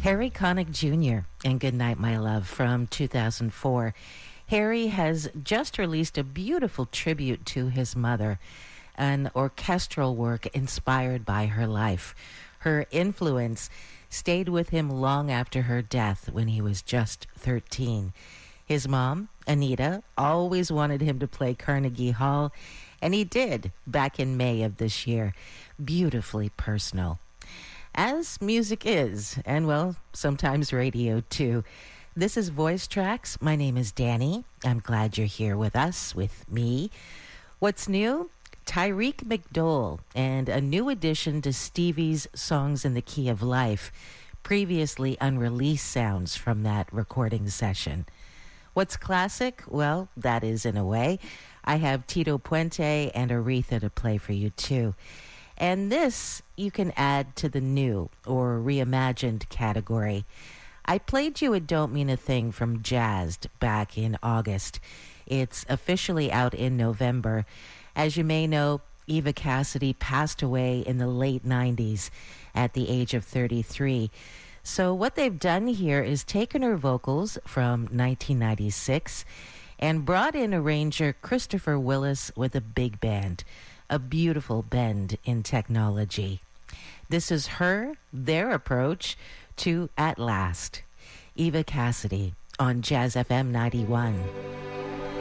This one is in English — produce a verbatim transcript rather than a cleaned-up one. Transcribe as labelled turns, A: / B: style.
A: Harry Connick Junior and Good Night, My Love from two thousand four. Harry has just released a beautiful tribute to his mother, an orchestral work inspired by her life. Her influence stayed with him long after her death when he was just thirteen. His mom, Anita, always wanted him to play Carnegie Hall, and he did back in May of this year. Beautifully personal. As music is, and well, sometimes radio too. This is Voice Tracks. My name is Danny. I'm glad you're here with us, with me. What's new? Tyreek McDowell and a new addition to Stevie's Songs in the Key of Life, previously unreleased sounds from that recording session. What's classic? Well, that is in a way. I have Tito Puente and Aretha to play for you too. And this you can add to the new or reimagined category. I played you a Don't Mean a Thing from Jazzed back in August. It's officially out in November. As you may know, Eva Cassidy passed away in the late nineties at the age of thirty-three. So what they've done here is taken her vocals from nineteen ninety-six and brought in arranger Christopher Willis with a big band. A beautiful bend in technology. This is her, their approach to At Last. Eva Cassidy on Jazz F M ninety-one.